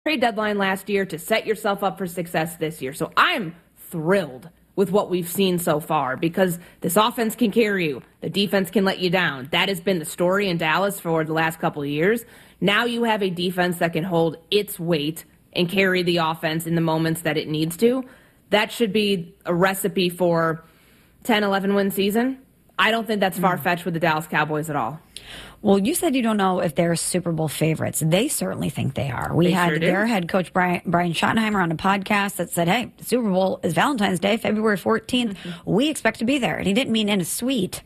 trade deadline last year to set yourself up for success this year. So I'm thrilled with what we've seen so far because this offense can carry you. The defense can let you down. That has been the story in Dallas for the last couple of years. Now you have a defense that can hold its weight and carry the offense in the moments that it needs to. That should be a recipe for 10, 11-win season. I don't think that's far-fetched with the Dallas Cowboys at all. Well, you said you don't know if they're Super Bowl favorites. They certainly think they are. We had their head coach, Brian Schottenheimer, on a podcast that said, hey, the Super Bowl is Valentine's Day, February 14th. We expect to be there. And he didn't mean in a suite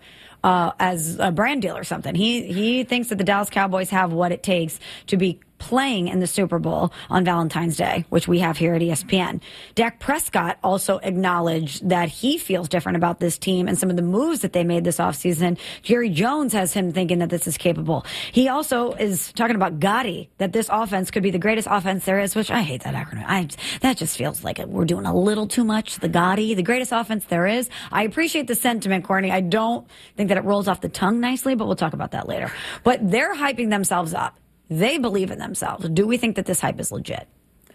as a brand deal or something. He thinks that the Dallas Cowboys have what it takes to be playing in the Super Bowl on Valentine's Day, which we have here at ESPN. Dak Prescott also acknowledged that he feels different about this team and some of the moves that they made this offseason. Jerry Jones has him thinking that this is capable. He also is talking about Gotti, that this offense could be the greatest offense there is, which I hate that acronym. That just feels like we're doing a little too much. The Gotti, the greatest offense there is. I appreciate the sentiment, Courtney. I don't think that it rolls off the tongue nicely, but we'll talk about that later. But they're hyping themselves up. They believe in themselves. Do we think that this hype is legit?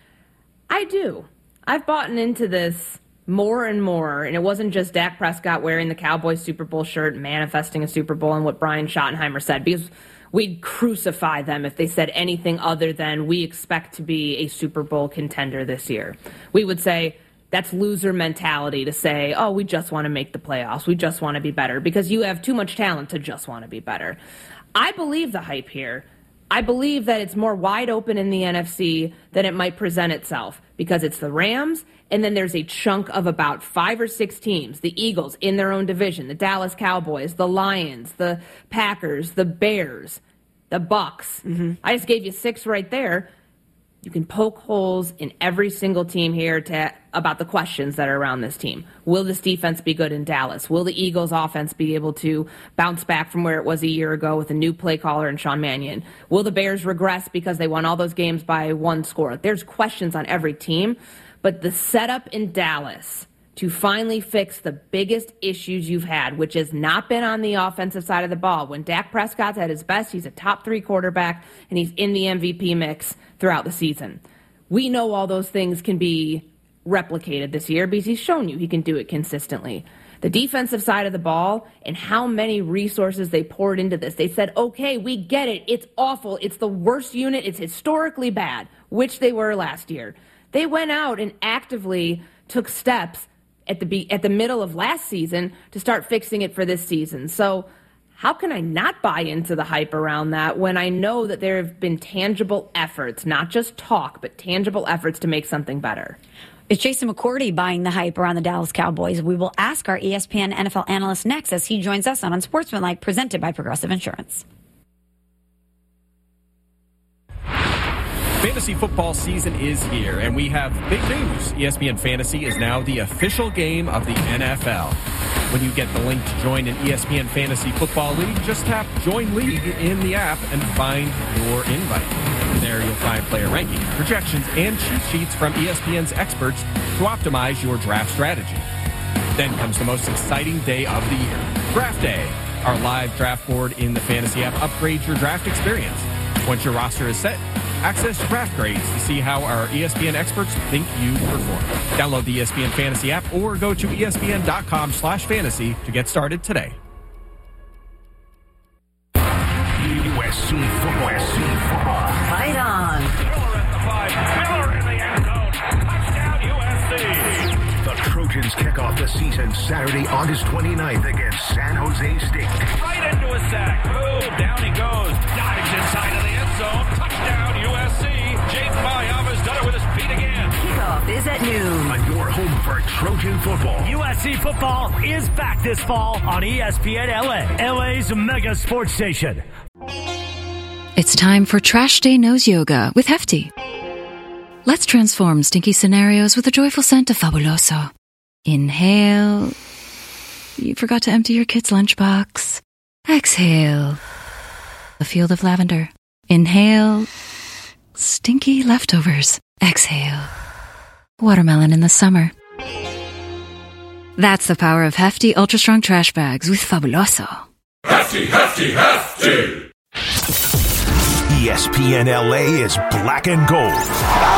I do. I've bought into this more and more, and it wasn't just Dak Prescott wearing the Cowboys Super Bowl shirt, manifesting a Super Bowl, and what Brian Schottenheimer said, because we'd crucify them if they said anything other than we expect to be a Super Bowl contender this year. We would say that's loser mentality to say, oh, we just want to make the playoffs. We just want to be better, because you have too much talent to just want to be better. I believe the hype here. I believe that it's more wide open in the NFC than it might present itself because it's the Rams, and then there's a chunk of about 5 or 6 teams, the Eagles in their own division, the Dallas Cowboys, the Lions, the Packers, the Bears, the Bucks. I just gave you 6 right there. You can poke holes in every single team here about the questions that are around this team. Will this defense be good in Dallas? Will the Eagles' offense be able to bounce back from where it was a year ago with a new play caller and Sean Mannion? Will the Bears regress because they won all those games by 1 score? There's questions on every team, but the setup in Dallas to finally fix the biggest issues you've had, which has not been on the offensive side of the ball. When Dak Prescott's at his best, he's a top 3 quarterback, and he's in the MVP mix throughout the season. We know all those things can be replicated this year because he's shown you he can do it consistently. The defensive side of the ball and how many resources they poured into this. They said, okay, we get it. It's awful. It's the worst unit. It's historically bad, which they were last year. They went out and actively took steps at the middle of last season to start fixing it for this season. So how can I not buy into the hype around that when I know that there have been tangible efforts, not just talk, but tangible efforts to make something better? It's Jason McCourty buying the hype around the Dallas Cowboys. We will ask our ESPN NFL analyst next as he joins us on Unsportsmanlike, presented by Progressive Insurance. Fantasy football season is here, and we have big news. ESPN Fantasy is now the official game of the NFL. When you get the link to join an ESPN Fantasy Football League, just tap Join League in the app and find your invite. There you'll find player rankings, projections, and cheat sheets from ESPN's experts to optimize your draft strategy. Then comes the most exciting day of the year, Draft Day. Our live draft board in the Fantasy app upgrades your draft experience. Once your roster is set, access draft grades to see how our ESPN experts think you perform. Download the ESPN Fantasy app or go to ESPN.com/fantasy to get started today. USC football. Fight on. Miller at the 5. Miller in the end zone. Touchdown, USC. The Trojans kick off the season Saturday, August 29th against San Jose State. Right into a sack. Boom. Down he goes. Dives inside of the end zone. Touchdown, USC. Jake Mayama's done it with his feet again. Kickoff is at noon. On your home for Trojan football. USC football is back this fall on ESPN LA, LA's mega sports station. It's time for Trash Day Nose Yoga with Hefty. Let's transform stinky scenarios with a joyful scent of Fabuloso. Inhale. You forgot to empty your kid's lunchbox. Exhale. A field of lavender. Inhale. Stinky leftovers. Exhale. Watermelon in the summer. That's the power of Hefty Ultra Strong Trash Bags with Fabuloso. Hefty, hefty, hefty! ESPN LA is black and gold.